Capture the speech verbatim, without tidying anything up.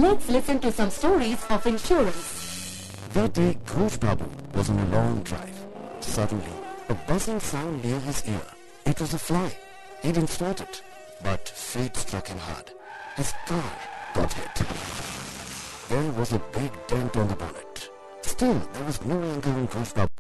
Let's listen to some stories of insurance. That day, Ghosh Babu was on a long drive. Suddenly, a buzzing sound near his ear. It was a fly. He didn't spot it, but fate struck him hard. His car got hit. There was a big dent on the bonnet. Still, there was no anger in Ghosh Babu.